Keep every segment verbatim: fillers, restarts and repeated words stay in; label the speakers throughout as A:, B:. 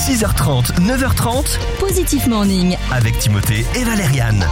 A: six heures trente, neuf heures trente,
B: Positif Morning.
A: avec Timothée et Valériane.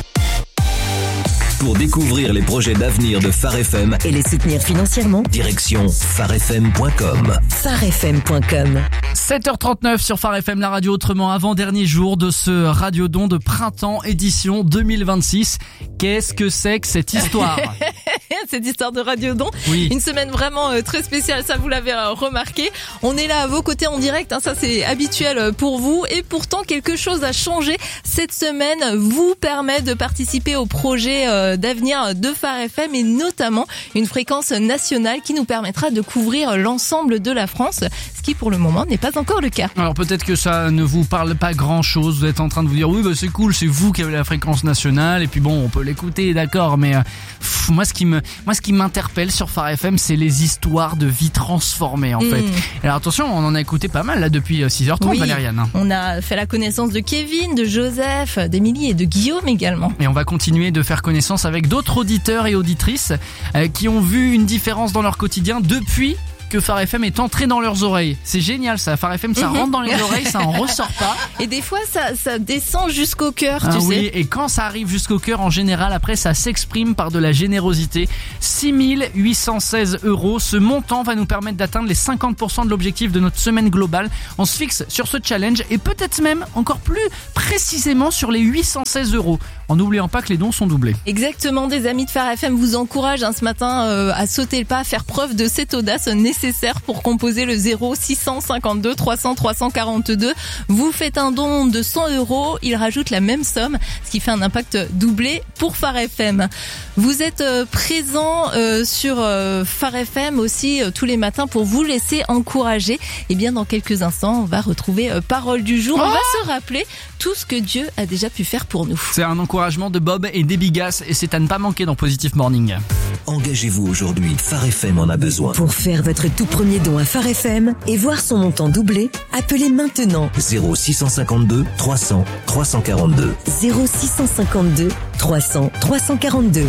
C: Pour découvrir les projets d'avenir de Phare F M,
B: Et les soutenir financièrement.
C: direction phare f m point com.
B: phare f m point com.
D: sept heures trente-neuf sur Phare F M, la radio autrement, avant-dernier jour de ce radiodon de printemps édition deux mille vingt-six. Qu'est-ce que c'est que cette histoire?
E: Cette histoire de Radiodon.
D: Oui.
E: Une semaine vraiment euh, très spéciale, ça vous l'avez euh, remarqué. On est là à vos côtés en direct, hein, ça c'est habituel euh, pour vous. Et pourtant, quelque chose a changé. Cette semaine vous permet de participer au projet euh, d'avenir de Phare F M et notamment une fréquence nationale qui nous permettra de couvrir l'ensemble de la France, ce qui pour le moment n'est pas encore le cas.
D: Alors peut-être que ça ne vous parle pas grand-chose, vous êtes en train de vous dire oui bah c'est cool, c'est vous qui avez la fréquence nationale et puis bon on peut l'écouter d'accord mais euh, pff, moi ce qui me moi ce qui m'interpelle sur Phare F M c'est les histoires de vie transformées en
E: Mmh.
D: fait. Alors attention, on en a écouté pas mal là depuis six heures trente,
E: Oui.
D: Valériane.
E: On a fait la connaissance de Kevin, de Joseph, d'Émilie et de Guillaume également.
D: Et on va continuer de faire connaissance avec d'autres auditeurs et auditrices euh, qui ont vu une différence dans leur quotidien depuis que Phare F M est entré dans leurs oreilles. C'est génial ça, Phare F M ça
E: Mhm.
D: rentre dans les oreilles, ça en ressort pas.
E: Et des fois, ça, ça descend jusqu'au cœur,
D: Ah
E: tu
D: oui,
E: sais.
D: et quand ça arrive jusqu'au cœur, en général, après, ça s'exprime par de la générosité. six mille huit cent seize euros. Ce montant va nous permettre d'atteindre les cinquante pour cent de l'objectif de notre semaine globale. On se fixe sur ce challenge et peut-être même encore plus précisément sur les huit cent seize euros. En n'oubliant pas que les dons sont doublés.
E: Exactement, des amis de Phare F M vous encouragent hein, ce matin euh, à sauter le pas, à faire preuve de cette audace nécessaire pour composer le zéro six cent cinquante-deux trois cents trois cent quarante-deux. Vous faites un don de cent euros, il rajoute la même somme, ce qui fait un impact doublé pour Phare F M. Vous êtes euh, présent euh, sur euh, Phare F M aussi euh, tous les matins pour vous laisser encourager. Et bien dans quelques instants, on va retrouver euh, Parole du jour. On va se rappeler tout ce que Dieu a déjà pu faire pour nous.
D: C'est un encouragement de Bob et d'Ebigas et c'est à ne pas manquer dans Positif Morning.
C: Engagez-vous aujourd'hui, Phare F M en a besoin.
B: Pour faire votre tout premier don à Phare F M et voir son montant doublé, appelez maintenant
C: zéro six cent cinquante-deux trois cents trois cent quarante-deux.
B: zéro six cent cinquante-deux trois cents trois cent quarante-deux.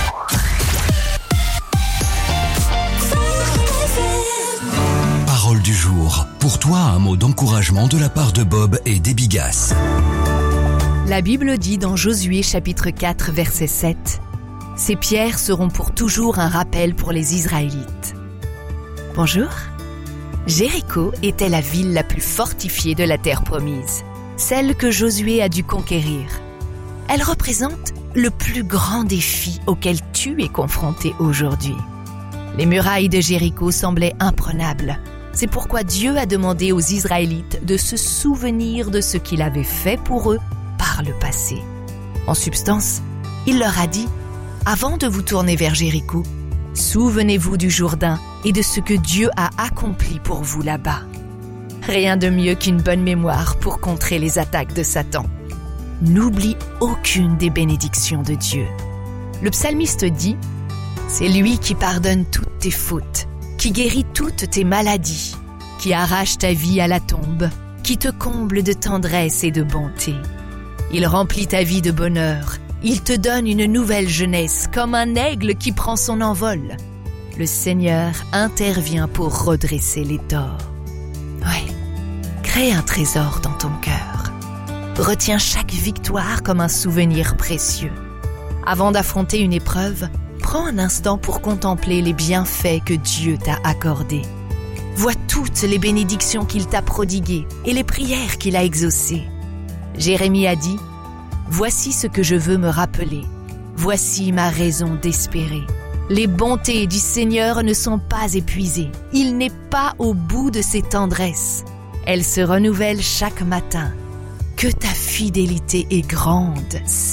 F: Parole du jour. Pour toi, un mot d'encouragement de la part de Bob et d'Ebigas.
G: La Bible dit dans Josué chapitre quatre verset sept « Ces pierres seront pour toujours un rappel pour les Israélites. » Bonjour. Jéricho était la ville la plus fortifiée de la terre promise, celle que Josué a dû conquérir. Elle représente le plus grand défi auquel tu es confronté aujourd'hui. Les murailles de Jéricho semblaient imprenables. C'est pourquoi Dieu a demandé aux Israélites de se souvenir de ce qu'il avait fait pour eux par le passé. En substance, il leur a dit « Avant de vous tourner vers Jéricho, souvenez-vous du Jourdain et de ce que Dieu a accompli pour vous là-bas. » Rien de mieux qu'une bonne mémoire pour contrer les attaques de Satan. N'oublie aucune des bénédictions de Dieu. Le psalmiste dit « C'est lui qui pardonne toutes tes fautes, qui guérit toutes tes maladies, qui arrache ta vie à la tombe, qui te comble de tendresse et de bonté. Il remplit ta vie de bonheur, il te donne une nouvelle jeunesse comme un aigle qui prend son envol. Le Seigneur intervient pour redresser les torts. » Ouais, crée un trésor dans ton cœur. Retiens chaque victoire comme un souvenir précieux. Avant d'affronter une épreuve, prends un instant pour contempler les bienfaits que Dieu t'a accordés. Vois toutes les bénédictions qu'il t'a prodiguées et les prières qu'il a exaucées. Jérémie a dit « Voici ce que je veux me rappeler. Voici ma raison d'espérer. Les bontés du Seigneur ne sont pas épuisées. Il n'est pas au bout de ses tendresses. Elles se renouvellent chaque matin. Que ta fidélité est grande, Seigneur. »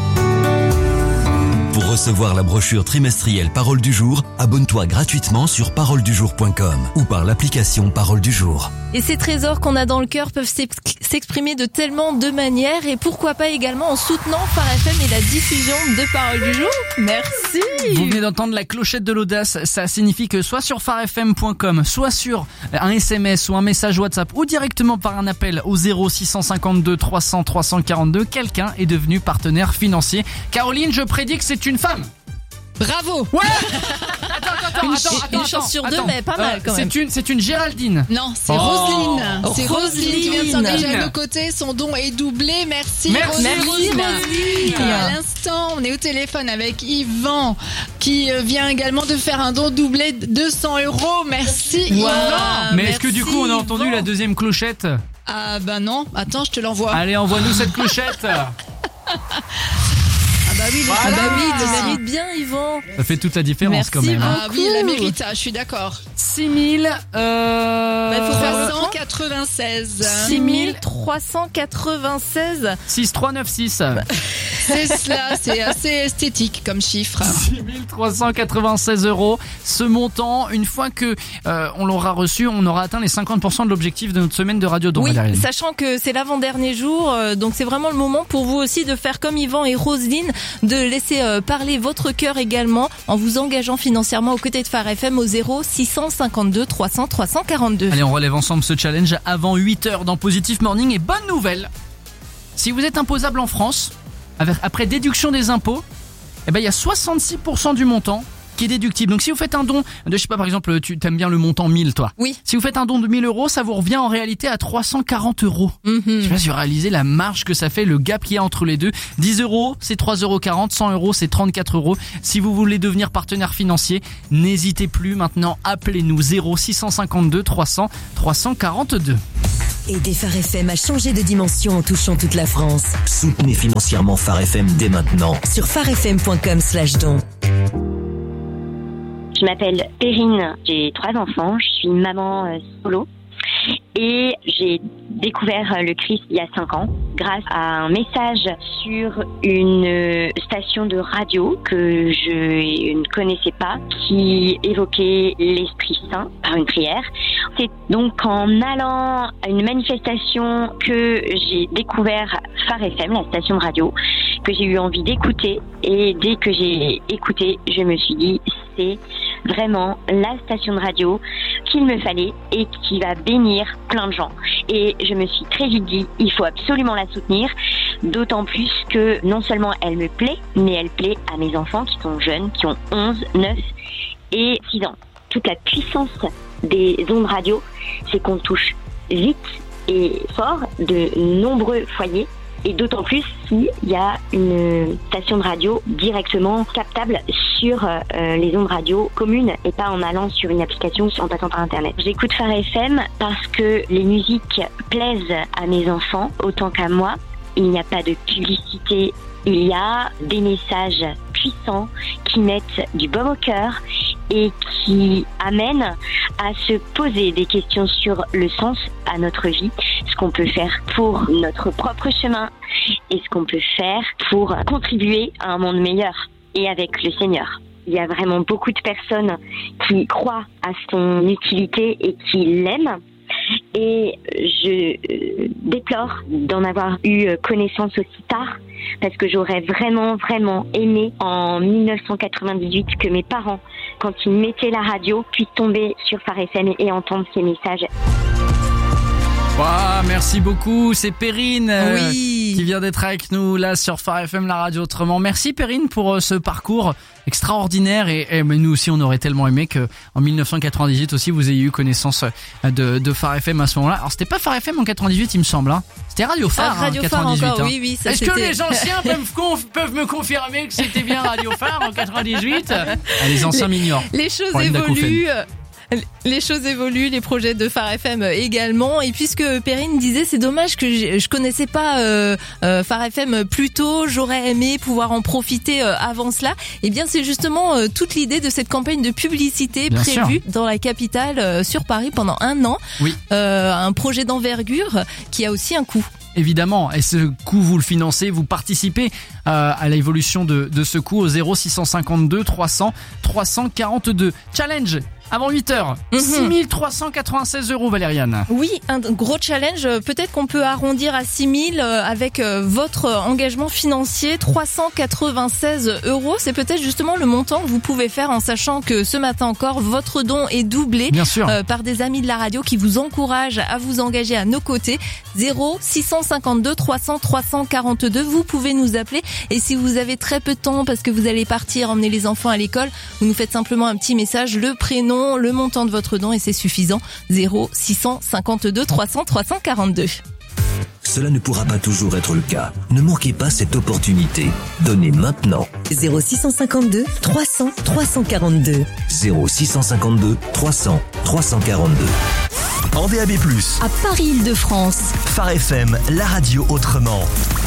F: Pour recevoir la brochure trimestrielle Parole du jour, abonne-toi gratuitement sur parole du jour point com ou par l'application Parole du jour.
E: Et ces trésors qu'on a dans le cœur peuvent s'exprimer de tellement de manières et pourquoi pas également en soutenant Phare F M et la diffusion de Parole du jour. Merci.
D: Vous venez d'entendre la clochette de l'audace, ça signifie que soit sur phare f m point com, soit sur un S M S ou un message WhatsApp ou directement par un appel au zéro six cent cinquante-deux trois cents trois cent quarante-deux, quelqu'un est devenu partenaire financier. Caroline, je prédis que c'est une femme.
E: Bravo.
D: Ouais. Attends, attends, Attends,
E: une,
D: attends,
E: ch-
D: attends,
E: une chance sur deux,
D: attends.
E: mais pas mal
D: Euh,
E: quand même.
D: C'est une, c'est une Géraldine.
H: Non, c'est
D: Oh.
H: Roselyne. C'est Roselyne qui vient de s'engager
D: Roselyne.
H: à nos côtés. Son don est doublé. Merci,
D: Merci,
H: Roselyne.
E: Roselyne.
H: Et à l'instant, on est au téléphone avec Yvan qui euh, vient également de faire un don doublé de deux cents euros. Merci,
E: Wow.
H: Yvan.
D: Mais est-ce que du
E: merci,
D: coup on a entendu
E: Yvan.
D: la deuxième clochette?
H: Ah bah non, attends, je te l'envoie.
D: Allez, envoie-nous cette clochette.
H: Ah bah oui, le
D: Voilà.
E: Ah bah oui,
H: Ah.
E: il le mérite bien, Yvan.
D: Ça fait toute la différence
E: Merci
D: quand même. hein.
H: Ah oui, la mérite, je suis d'accord.
D: six mille. Euh...
E: Bah, il faut faire
H: trois cent quatre-vingt-seize.
E: six mille trois cent quatre-vingt-seize.
D: six trois neuf six.
H: C'est cela, c'est assez esthétique comme chiffre.
D: six mille trois cent quatre-vingt-seize euros. Ce montant, une fois que euh, on l'aura reçu, on aura atteint les cinquante pour cent de l'objectif de notre semaine de Radio Don.
E: Oui,
D: Valérie.
E: sachant que c'est l'avant-dernier jour, euh, donc c'est vraiment le moment pour vous aussi de faire comme Yvan et Roselyne, de laisser euh, parler votre cœur également en vous engageant financièrement aux côtés de Phare F M au zéro six cent cinquante-deux trois cents trois cent quarante-deux.
D: Allez, on relève ensemble ce challenge avant huit heures dans Positive Morning. Et bonne nouvelle, si vous êtes imposable en France, avec, après déduction des impôts, eh ben, il y a soixante-six pour cent du montant qui est déductible. Donc si vous faites un don de, je sais pas, par exemple, tu t'aimes bien le montant mille, toi.
E: Oui.
D: Si vous faites un don de mille euros, ça vous revient en réalité à trois cent quarante euros.
E: Mhm.
D: Je sais pas si vous réalisez la marge que ça fait, le gap qu'il y a entre les deux. dix euros, c'est trois euros quarante, cent euros, c'est trente-quatre euros. Si vous voulez devenir partenaire financier, n'hésitez plus maintenant, appelez-nous zéro six cent cinquante-deux trois cents trois cent quarante-deux.
B: Aidez Phare F M à changer de dimension en touchant toute la France.
C: Soutenez financièrement Phare F M dès maintenant.
B: Sur pharefm point com slash don.
I: Je m'appelle Perrine, j'ai trois enfants, je suis maman euh, solo et j'ai découvert euh, le Christ il y a cinq ans grâce à un message sur une euh, station de radio que je ne connaissais pas qui évoquait l'Esprit Saint par une prière. C'est donc en allant à une manifestation que j'ai découvert Phare F M, la station de radio, que j'ai eu envie d'écouter, et dès que j'ai écouté, je me suis dit c'est vraiment la station de radio qu'il me fallait et qui va bénir plein de gens. Et je me suis très vite dit, il faut absolument la soutenir, d'autant plus que non seulement elle me plaît, mais elle plaît à mes enfants qui sont jeunes, qui ont onze, neuf et six ans. Toute la puissance des ondes radio, c'est qu'on touche vite et fort de nombreux foyers. Et d'autant plus s'il y a une station de radio directement captable sur euh, les ondes radio communes et pas en allant sur une application en passant par Internet. J'écoute Phare F M parce que les musiques plaisent à mes enfants autant qu'à moi. Il n'y a pas de publicité, il y a des messages puissants qui mettent du baume au cœur et qui amènent à se poser des questions sur le sens à notre vie, ce qu'on peut faire pour notre propre chemin et ce qu'on peut faire pour contribuer à un monde meilleur et avec le Seigneur. Il y a vraiment beaucoup de personnes qui croient à son utilité et qui l'aiment. Et je euh, déplore d'en avoir eu connaissance aussi tard parce que j'aurais vraiment, vraiment aimé en dix-neuf cent quatre-vingt-dix-huit que mes parents, quand ils mettaient la radio, puissent tomber sur Phare F M et entendre ces messages.
D: Wow, merci beaucoup, c'est Perrine euh,
E: Oui.
D: qui vient d'être avec nous là sur Phare F M, la radio autrement. Merci Perrine pour euh, ce parcours extraordinaire et, et mais nous aussi on aurait tellement aimé que en dix-neuf cent quatre-vingt-dix-huit aussi vous ayez eu connaissance de, de Phare F M à ce moment-là. Alors c'était pas Phare F M en quatre-vingt-dix-huit il me semble, hein. C'était Radio Phare
E: Ah, Radio
D: hein,
E: Phare
D: quatre-vingt-dix-huit.
E: encore,
D: hein.
E: oui, oui, ça,
D: Est-ce
E: c'était-
D: que les anciens peuvent, conf- peuvent me confirmer que c'était bien Radio Phare en quatre-vingt-dix-huit? Ah, les anciens m'ignorent.
E: Les choses
D: Problème
E: évoluent. Les choses évoluent, les projets de Phare F M également. Et puisque Perrine disait, c'est dommage que je, je connaissais pas euh, euh, Phare F M plus tôt, j'aurais aimé pouvoir en profiter euh, avant cela. Et bien, c'est justement euh, toute l'idée de cette campagne de publicité
D: Bien
E: prévue
D: sûr.
E: dans la capitale, euh, sur Paris pendant un an.
D: Oui.
E: Euh, un projet d'envergure qui a aussi un coût.
D: Évidemment, et ce coût vous le financez, vous participez euh, à l'évolution de, de ce coût au zéro six cent cinquante-deux trois cents trois cent quarante-deux. Challenge avant huit heures.
E: Mhm.
D: six mille trois cent quatre-vingt-seize euros, Valériane.
E: Oui, un gros challenge. Peut-être qu'on peut arrondir à six mille avec votre engagement financier. trois cent quatre-vingt-seize euros. C'est peut-être justement le montant que vous pouvez faire en sachant que ce matin encore, votre don est doublé.
D: Bien sûr.
E: Euh, par des amis de la radio qui vous encouragent à vous engager à nos côtés. zéro six cent cinquante-deux trois cents trois cent quarante-deux. Vous pouvez nous appeler. Et si vous avez très peu de temps parce que vous allez partir emmener les enfants à l'école, vous nous faites simplement un petit message, le prénom, le montant de votre don et c'est suffisant. zéro six cent cinquante-deux trois cents trois cent quarante-deux.
C: Cela ne pourra pas toujours être le cas. Ne manquez pas cette opportunité. Donnez maintenant.
B: zéro six cent cinquante-deux trois cents trois cent quarante-deux.
C: zéro six cent cinquante-deux trois cents trois cent quarante-deux.
A: En D A B plus,
B: À Paris-Île-de-France.
A: Phare F M, la radio autrement.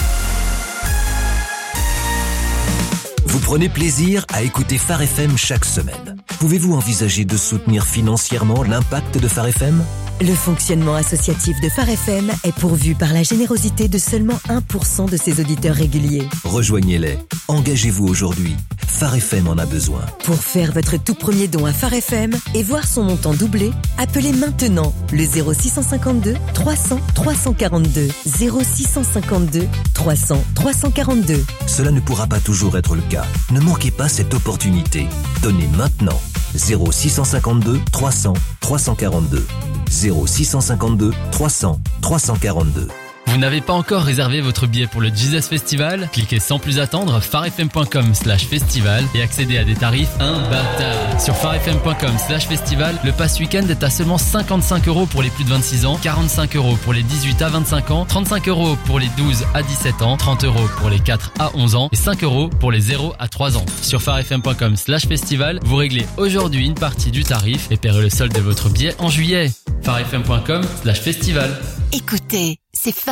C: Vous prenez plaisir à écouter Phare F M chaque semaine. Pouvez-vous envisager de soutenir financièrement l'impact de Phare F M ?
B: Le fonctionnement associatif de Phare F M est pourvu par la générosité de seulement un pour cent de ses auditeurs réguliers.
C: Rejoignez-les. Engagez-vous aujourd'hui. Phare F M en a besoin.
B: Pour faire votre tout premier don à Phare F M et voir son montant doublé, appelez maintenant le zéro six cent cinquante-deux trois cents trois cent quarante-deux. zéro six cent cinquante-deux trois cents trois cent quarante-deux.
C: Cela ne pourra pas toujours être le cas. Ne manquez pas cette opportunité. Donnez maintenant. zéro six cent cinquante-deux trois cents trois cent quarante-deux. zéro six cent cinquante-deux trois cents trois cent quarante-deux.
J: Vous n'avez pas encore réservé votre billet pour le Jesus Festival? Cliquez sans plus attendre pharefm.com slash festival et accédez à des tarifs imbattables. Sur pharefm.com slash festival, le pass week-end est à seulement cinquante-cinq euros pour les plus de vingt-six ans, quarante-cinq euros pour les dix-huit à vingt-cinq ans, trente-cinq euros pour les douze à dix-sept ans, trente euros pour les quatre à onze ans et cinq euros pour les zéro à trois ans. Sur pharefm.com slash festival, vous réglez aujourd'hui une partie du tarif et paierez le solde de votre billet en juillet. pharefm.com slash festival.
G: Écoutez, c'est